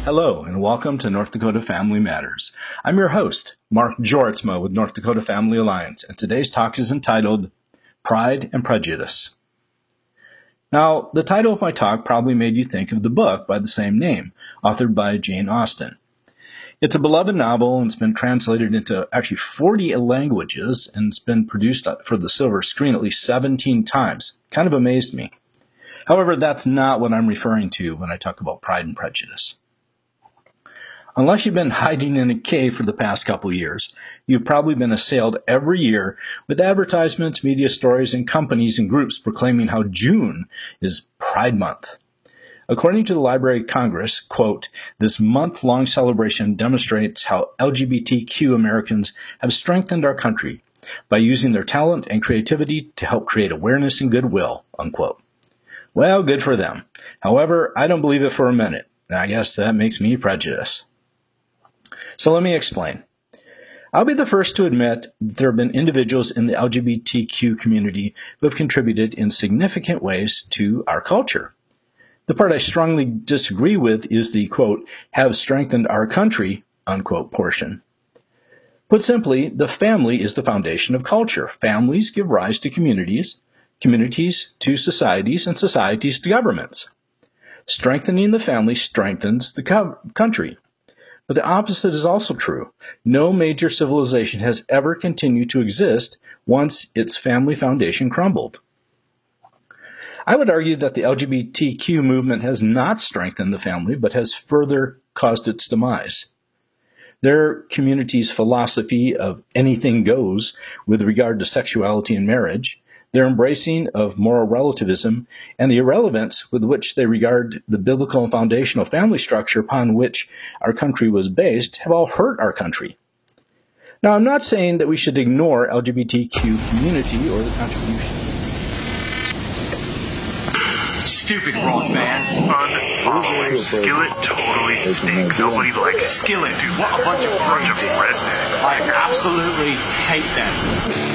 Hello, and welcome to North Dakota Family Matters. I'm your host, Mark Jortsma with North Dakota Family Alliance, and today's talk is entitled Pride and Prejudice. Now, the title of my talk probably made you think of the book by the same name, authored by Jane Austen. It's a beloved novel, and it's been translated into actually 40 languages, and it's been produced for the silver screen at least 17 times. Kind of amazed me. However, that's not what I'm referring to when I talk about Pride and Prejudice. Unless you've been hiding in a cave for the past couple years, you've probably been assailed every year with advertisements, media stories, and companies and groups proclaiming how June is Pride Month. According to the Library of Congress, quote, this month-long celebration demonstrates how LGBTQ Americans have strengthened our country by using their talent and creativity to help create awareness and goodwill, unquote. Well, good for them. However, I don't believe it for a minute. I guess that makes me prejudiced. So let me explain. I'll be the first to admit that there have been individuals in the LGBTQ community who have contributed in significant ways to our culture. The part I strongly disagree with is the, quote, have strengthened our country, unquote, portion. Put simply, the family is the foundation of culture. Families give rise to communities, communities to societies, and societies to governments. Strengthening the family strengthens the country. But the opposite is also true. No major civilization has ever continued to exist once its family foundation crumbled. I would argue that the LGBTQ movement has not strengthened the family, but has further caused its demise. Their community's philosophy of anything goes with regard to sexuality and marriage, their embracing of moral relativism, and the irrelevance with which they regard the biblical and foundational family structure upon which our country was based have all hurt our country. Now, I'm not saying that we should ignore LGBTQ community or the contribution. Stupid wrong, man. Unfollowing Skillet totally stinks. Nobody likes Skillet, dude. What a bunch of rednecks. I absolutely hate them.